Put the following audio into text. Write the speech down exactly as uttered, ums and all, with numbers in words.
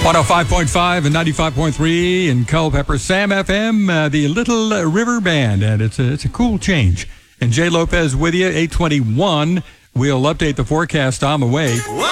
one oh five point five and ninety-five point three in Culpeper. Sam F M, uh, the Little River Band, and it's a, it's a cool change. And Jay Lopez with you, eight twenty-one. We'll update the forecast on the way.